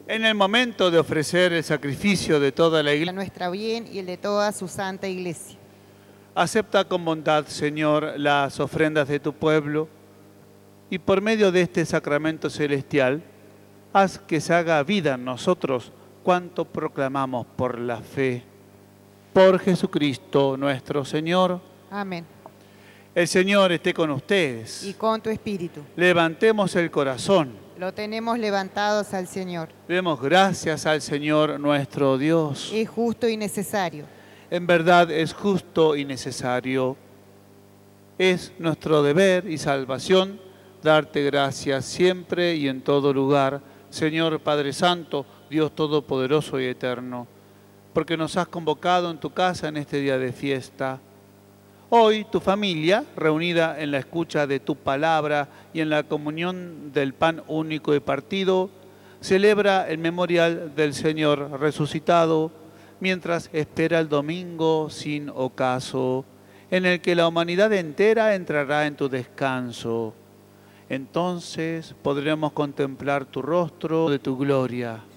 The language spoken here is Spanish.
En el momento de ofrecer el sacrificio de toda la a iglesia, nuestra bien y el de toda su santa iglesia. acepta con bondad, Señor, las ofrendas de tu pueblo y por medio de este sacramento celestial, haz que se haga vida en nosotros cuanto proclamamos por la fe. Por Jesucristo nuestro Señor. Amén. El Señor esté con ustedes. Y con tu espíritu. Levantemos el corazón. Lo tenemos levantados al Señor. Demos gracias al Señor nuestro Dios. Es justo y necesario. En verdad es justo y necesario. Es nuestro deber y salvación darte gracias siempre y en todo lugar, Señor Padre Santo, Dios Todopoderoso y Eterno, porque nos has convocado en tu casa en este día de fiesta. Hoy tu familia, reunida en la escucha de tu palabra y en la comunión del pan único y partido, celebra el memorial del Señor resucitado, mientras espera el domingo sin ocaso, en el que la humanidad entera entrará en tu descanso. Entonces podremos contemplar tu rostro de tu gloria.